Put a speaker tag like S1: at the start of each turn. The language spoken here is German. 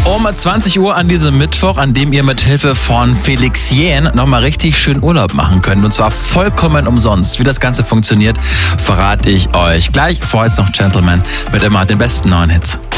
S1: Um 20 Uhr an diesem Mittwoch, an dem ihr mit Hilfe von Felix Jähn nochmal richtig schön Urlaub machen könnt. Und zwar vollkommen umsonst. Wie das Ganze funktioniert, verrate ich euch gleich. Vorher jetzt noch Gentleman mit immer den besten neuen Hits.